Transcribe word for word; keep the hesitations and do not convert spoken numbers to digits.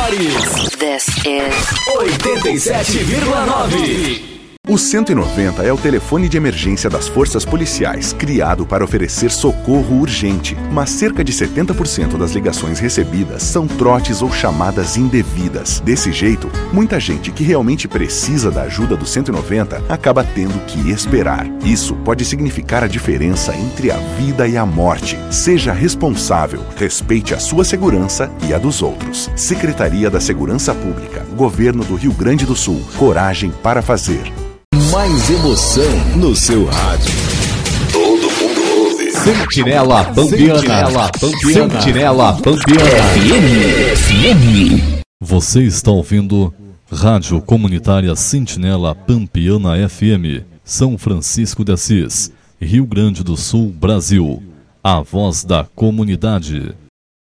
melhores. This is oitenta e sete vírgula nove. O cento e noventa é o telefone de emergência das forças policiais, criado para oferecer socorro urgente. Mas cerca de setenta por cento das ligações recebidas são trotes ou chamadas indevidas. Desse jeito, muita gente que realmente precisa da ajuda do cento e noventa acaba tendo que esperar. Isso pode significar a diferença entre a vida e a morte. Seja responsável, respeite a sua segurança e a dos outros. Secretaria da Segurança Pública, Governo do Rio Grande do Sul. Coragem para fazer. Mais emoção no seu rádio. Todo mundo ouve. Sentinela Pampiana. Sentinela Pampiana. Sentinela Pampiana. F M. Você está ouvindo Rádio Comunitária Sentinela Pampiana F M, São Francisco de Assis, Rio Grande do Sul, Brasil. A voz da comunidade.